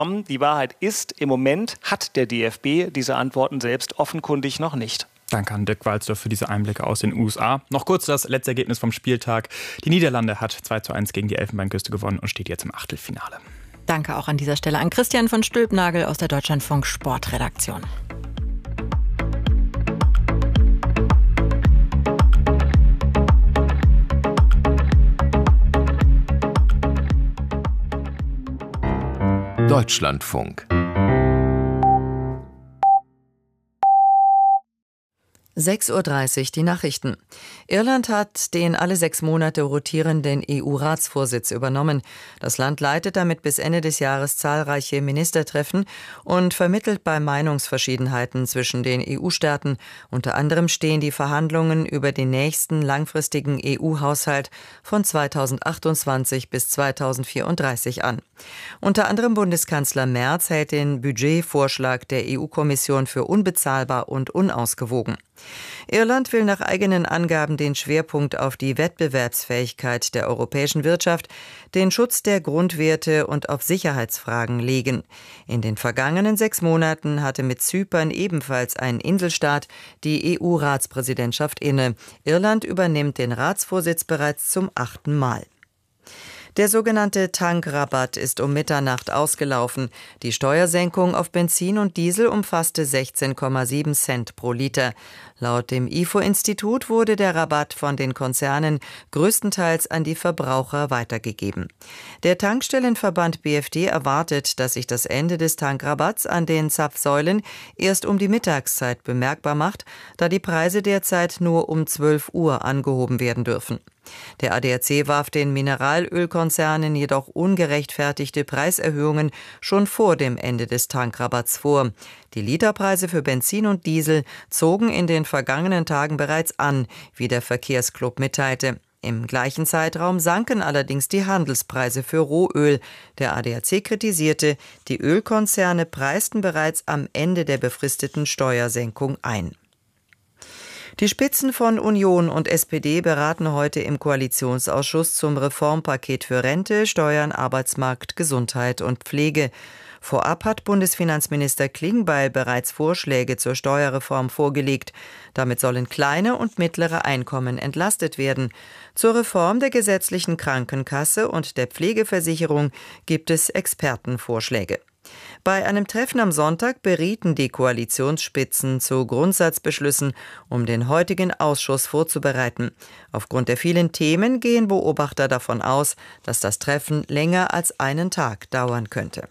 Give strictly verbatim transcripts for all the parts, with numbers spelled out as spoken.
Die Wahrheit ist, im Moment hat der D F B diese Antworten selbst offenkundig noch nicht. Danke an Dirk Walzdorf für diese Einblicke aus den U S A. Noch kurz das letzte Ergebnis vom Spieltag. Die Niederlande hat zwei zu eins gegen die Elfenbeinküste gewonnen und steht jetzt im Achtelfinale. Danke auch an dieser Stelle an Christian von Stülpnagel aus der Deutschlandfunk Sportredaktion. Deutschlandfunk. sechs Uhr dreißig, die Nachrichten. Irland hat den alle sechs Monate rotierenden E U-Ratsvorsitz übernommen. Das Land leitet damit bis Ende des Jahres zahlreiche Ministertreffen und vermittelt bei Meinungsverschiedenheiten zwischen den E U-Staaten. Unter anderem stehen die Verhandlungen über den nächsten langfristigen E U-Haushalt von zweitausendachtundzwanzig bis zweitausendvierunddreißig an. Unter anderem Bundeskanzler Merz hält den Budgetvorschlag der E U-Kommission für unbezahlbar und unausgewogen. Irland will nach eigenen Angaben den Schwerpunkt auf die Wettbewerbsfähigkeit der europäischen Wirtschaft, den Schutz der Grundwerte und auf Sicherheitsfragen legen. In den vergangenen sechs Monaten hatte mit Zypern, ebenfalls ein Inselstaat, die E U-Ratspräsidentschaft inne. Irland übernimmt den Ratsvorsitz bereits zum achten Mal. Der sogenannte Tankrabatt ist um Mitternacht ausgelaufen. Die Steuersenkung auf Benzin und Diesel umfasste sechzehn Komma sieben Cent pro Liter. Laut dem I F O-Institut wurde der Rabatt von den Konzernen größtenteils an die Verbraucher weitergegeben. Der Tankstellenverband B F D erwartet, dass sich das Ende des Tankrabatts an den Zapfsäulen erst um die Mittagszeit bemerkbar macht, da die Preise derzeit nur um zwölf Uhr angehoben werden dürfen. Der A D A C warf den Mineralölkonzernen jedoch ungerechtfertigte Preiserhöhungen schon vor dem Ende des Tankrabatts vor. Die Literpreise für Benzin und Diesel zogen in den vergangenen Tagen bereits an, wie der Verkehrsclub mitteilte. Im gleichen Zeitraum sanken allerdings die Handelspreise für Rohöl. Der A D A C kritisierte, die Ölkonzerne preisten bereits am Ende der befristeten Steuersenkung ein. Die Spitzen von Union und S P D beraten heute im Koalitionsausschuss zum Reformpaket für Rente, Steuern, Arbeitsmarkt, Gesundheit und Pflege. Vorab hat Bundesfinanzminister Klingbeil bereits Vorschläge zur Steuerreform vorgelegt. Damit sollen kleine und mittlere Einkommen entlastet werden. Zur Reform der gesetzlichen Krankenkasse und der Pflegeversicherung gibt es Expertenvorschläge. Bei einem Treffen am Sonntag berieten die Koalitionsspitzen zu Grundsatzbeschlüssen, um den heutigen Ausschuss vorzubereiten. Aufgrund der vielen Themen gehen Beobachter davon aus, dass das Treffen länger als einen Tag dauern könnte.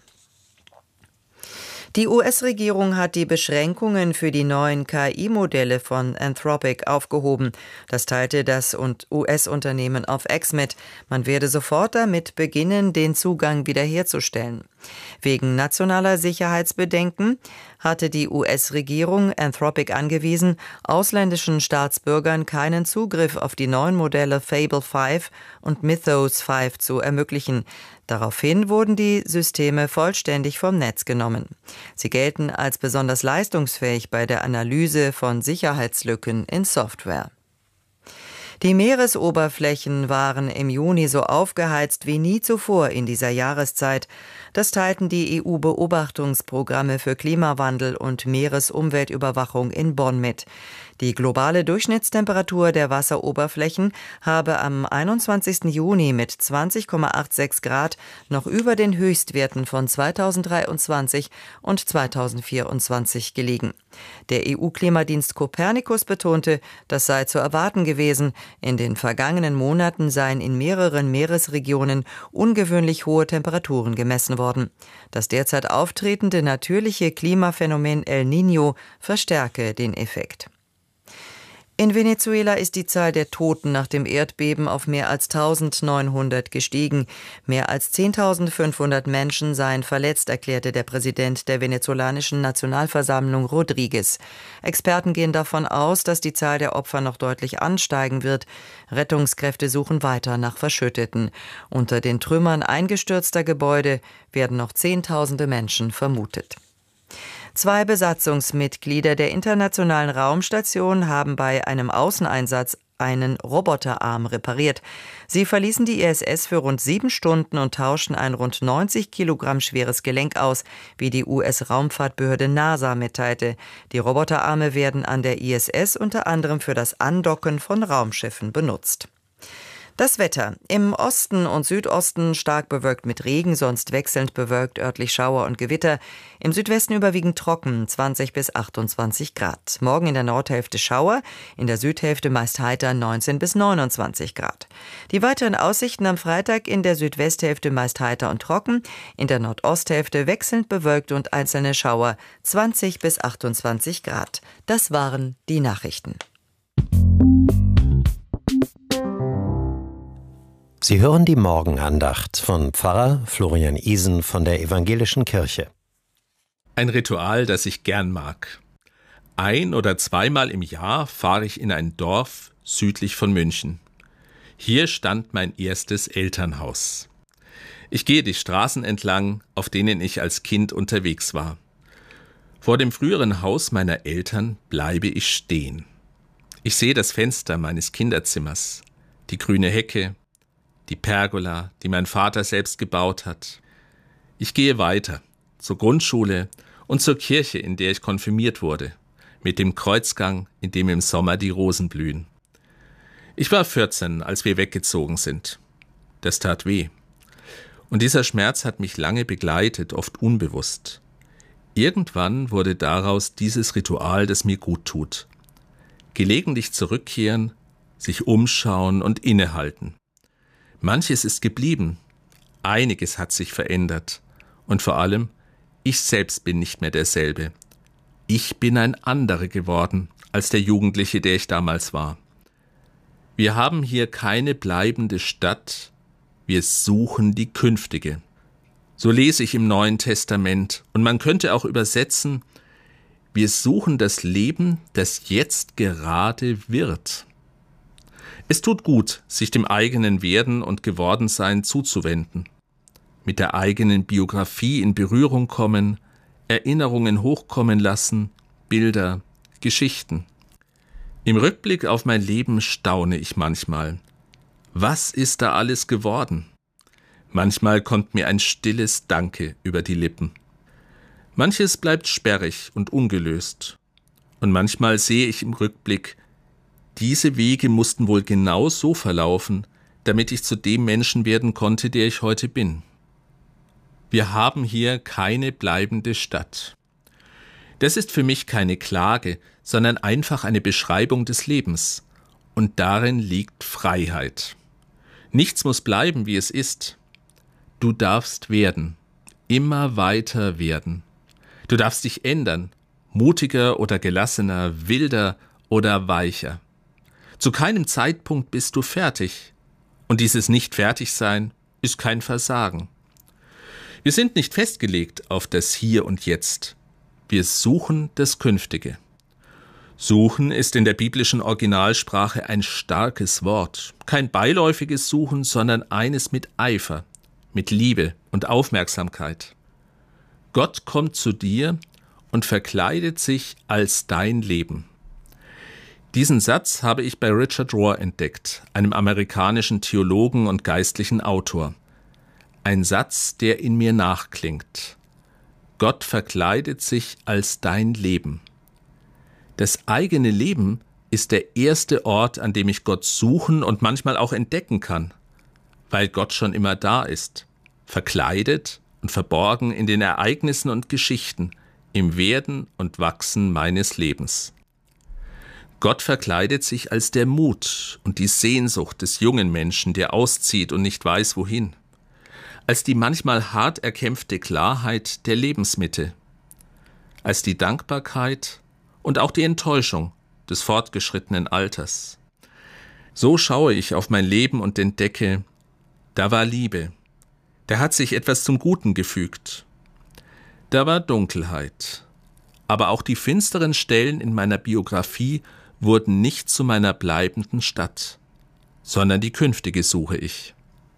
Die U S-Regierung hat die Beschränkungen für die neuen K I-Modelle von Anthropic aufgehoben. Das teilte das U S-Unternehmen auf X mit. Man werde sofort damit beginnen, den Zugang wiederherzustellen. Wegen nationaler Sicherheitsbedenken hatte die U S-Regierung Anthropic angewiesen, ausländischen Staatsbürgern keinen Zugriff auf die neuen Modelle Fable fünf und Mythos fünf zu ermöglichen. Daraufhin wurden die Systeme vollständig vom Netz genommen. Sie gelten als besonders leistungsfähig bei der Analyse von Sicherheitslücken in Software. Die Meeresoberflächen waren im Juni so aufgeheizt wie nie zuvor in dieser Jahreszeit. Das teilten die E U-Beobachtungsprogramme für Klimawandel und Meeresumweltüberwachung in Bonn mit. Die globale Durchschnittstemperatur der Wasseroberflächen habe am einundzwanzigsten Juni mit zwanzig Komma sechsundachtzig Grad noch über den Höchstwerten von zweitausenddreiundzwanzig und zweitausendvierundzwanzig gelegen. Der E U-Klimadienst Copernicus betonte, das sei zu erwarten gewesen. In den vergangenen Monaten seien in mehreren Meeresregionen ungewöhnlich hohe Temperaturen gemessen worden. Das derzeit auftretende natürliche Klimaphänomen El Niño verstärke den Effekt. In Venezuela ist die Zahl der Toten nach dem Erdbeben auf mehr als eintausendneunhundert gestiegen. Mehr als zehntausendfünfhundert Menschen seien verletzt, erklärte der Präsident der venezolanischen Nationalversammlung Rodriguez. Experten gehen davon aus, dass die Zahl der Opfer noch deutlich ansteigen wird. Rettungskräfte suchen weiter nach Verschütteten. Unter den Trümmern eingestürzter Gebäude werden noch Zehntausende Menschen vermutet. Zwei Besatzungsmitglieder der Internationalen Raumstation haben bei einem Außeneinsatz einen Roboterarm repariert. Sie verließen die I S S für rund sieben Stunden und tauschten ein rund neunzig Kilogramm schweres Gelenk aus, wie die U S-Raumfahrtbehörde NASA mitteilte. Die Roboterarme werden an der I S S unter anderem für das Andocken von Raumschiffen benutzt. Das Wetter. Im Osten und Südosten stark bewölkt mit Regen, sonst wechselnd bewölkt, örtlich Schauer und Gewitter. Im Südwesten überwiegend trocken, zwanzig bis achtundzwanzig Grad. Morgen in der Nordhälfte Schauer, in der Südhälfte meist heiter, neunzehn bis neunundzwanzig Grad. Die weiteren Aussichten am Freitag: in der Südwesthälfte meist heiter und trocken, in der Nordosthälfte wechselnd bewölkt und einzelne Schauer, zwanzig bis achtundzwanzig Grad. Das waren die Nachrichten. Sie hören die Morgenandacht von Pfarrer Florian Isen von der Evangelischen Kirche. Ein Ritual, das ich gern mag. Ein- oder zweimal im Jahr fahre ich in ein Dorf südlich von München. Hier stand mein erstes Elternhaus. Ich gehe die Straßen entlang, auf denen ich als Kind unterwegs war. Vor dem früheren Haus meiner Eltern bleibe ich stehen. Ich sehe das Fenster meines Kinderzimmers, die grüne Hecke, die Pergola, die mein Vater selbst gebaut hat. Ich gehe weiter, zur Grundschule und zur Kirche, in der ich konfirmiert wurde, mit dem Kreuzgang, in dem im Sommer die Rosen blühen. Ich war vierzehn, als wir weggezogen sind. Das tat weh. Und dieser Schmerz hat mich lange begleitet, oft unbewusst. Irgendwann wurde daraus dieses Ritual, das mir gut tut. Gelegentlich zurückkehren, sich umschauen und innehalten. Manches ist geblieben, einiges hat sich verändert und vor allem, ich selbst bin nicht mehr derselbe. Ich bin ein anderer geworden als der Jugendliche, der ich damals war. Wir haben hier keine bleibende Stadt, wir suchen die künftige. So lese ich im Neuen Testament und man könnte auch übersetzen, wir suchen das Leben, das jetzt gerade wird. Es tut gut, sich dem eigenen Werden und Gewordensein zuzuwenden. Mit der eigenen Biografie in Berührung kommen, Erinnerungen hochkommen lassen, Bilder, Geschichten. Im Rückblick auf mein Leben staune ich manchmal. Was ist da alles geworden? Manchmal kommt mir ein stilles Danke über die Lippen. Manches bleibt sperrig und ungelöst. Und manchmal sehe ich im Rückblick, diese Wege mussten wohl genau so verlaufen, damit ich zu dem Menschen werden konnte, der ich heute bin. Wir haben hier keine bleibende Stadt. Das ist für mich keine Klage, sondern einfach eine Beschreibung des Lebens. Und darin liegt Freiheit. Nichts muss bleiben, wie es ist. Du darfst werden, immer weiter werden. Du darfst dich ändern, mutiger oder gelassener, wilder oder weicher. Zu keinem Zeitpunkt bist du fertig. Und dieses Nicht-Fertig-Sein ist kein Versagen. Wir sind nicht festgelegt auf das Hier und Jetzt. Wir suchen das Künftige. Suchen ist in der biblischen Originalsprache ein starkes Wort. Kein beiläufiges Suchen, sondern eines mit Eifer, mit Liebe und Aufmerksamkeit. Gott kommt zu dir und verkleidet sich als dein Leben. Diesen Satz habe ich bei Richard Rohr entdeckt, einem amerikanischen Theologen und geistlichen Autor. Ein Satz, der in mir nachklingt. Gott verkleidet sich als dein Leben. Das eigene Leben ist der erste Ort, an dem ich Gott suchen und manchmal auch entdecken kann, weil Gott schon immer da ist, verkleidet und verborgen in den Ereignissen und Geschichten, im Werden und Wachsen meines Lebens. Gott verkleidet sich als der Mut und die Sehnsucht des jungen Menschen, der auszieht und nicht weiß, wohin. Als die manchmal hart erkämpfte Klarheit der Lebensmitte. Als die Dankbarkeit und auch die Enttäuschung des fortgeschrittenen Alters. So schaue ich auf mein Leben und entdecke, da war Liebe, da hat sich etwas zum Guten gefügt. Da war Dunkelheit, aber auch die finsteren Stellen in meiner Biografie wurden nicht zu meiner bleibenden Stadt, sondern die künftige suche ich.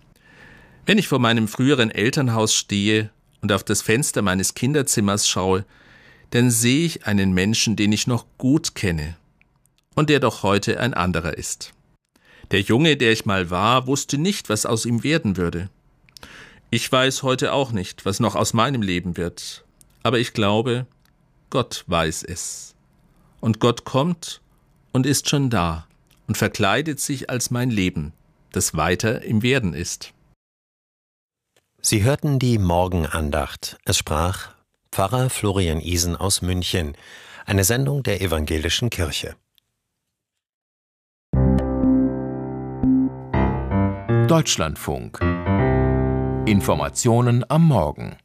Wenn ich vor meinem früheren Elternhaus stehe und auf das Fenster meines Kinderzimmers schaue, dann sehe ich einen Menschen, den ich noch gut kenne und der doch heute ein anderer ist. Der Junge, der ich mal war, wusste nicht, was aus ihm werden würde. Ich weiß heute auch nicht, was noch aus meinem Leben wird. Aber ich glaube, Gott weiß es. Und Gott kommt und ist schon da und verkleidet sich als mein Leben, das weiter im Werden ist. Sie hörten die Morgenandacht. Es sprach Pfarrer Florian Isen aus München, eine Sendung der Evangelischen Kirche. Deutschlandfunk. Informationen am Morgen.